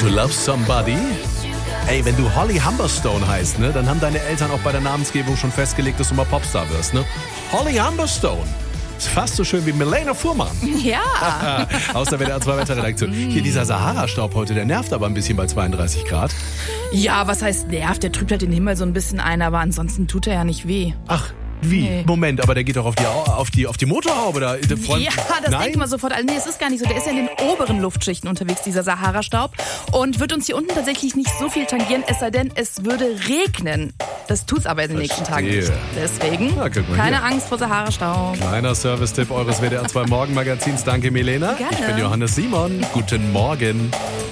to love somebody? Ey, wenn du Holly Humberstone heißt, ne, dann haben deine Eltern auch bei der Namensgebung schon festgelegt, dass du mal Popstar wirst, ne? Holly Humberstone. Ist fast so schön wie Milena Fuhrmann. Ja. Aus der WDR 2 Wetterredaktion. Hier dieser Sahara-Staub heute, der nervt aber ein bisschen bei 32 Grad. Ja, was heißt nervt? Der trübt halt den Himmel so ein bisschen ein, aber ansonsten tut er ja nicht weh. Ach, wie? Nee. Moment, aber der geht doch auf die Motorhaube da. Ja, das denke ich mal sofort. Also, nee, es ist gar nicht so. Der ist ja in den oberen Luftschichten unterwegs, dieser Sahara-Staub. Und wird uns hier unten tatsächlich nicht so viel tangieren, es sei denn, es würde regnen. Das tut's aber in den nächsten Tagen nicht. Deswegen, Na, guck mal keine hier. Angst vor Sahara-Staub. Kleiner Service-Tipp eures WDR 2 Morgenmagazins. Danke, Milena. Gerne. Ich bin Johannes Simon. Guten Morgen.